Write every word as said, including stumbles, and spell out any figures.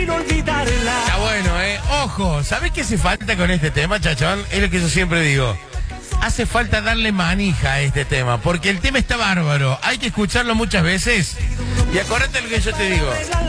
Está bueno, ¿eh? Ojo, ¿sabés qué hace falta con este tema, Chachón? Es lo que yo siempre digo. Hace falta darle manija a este tema, porque el tema está bárbaro. Hay que escucharlo muchas veces. Y acordate lo que yo te digo.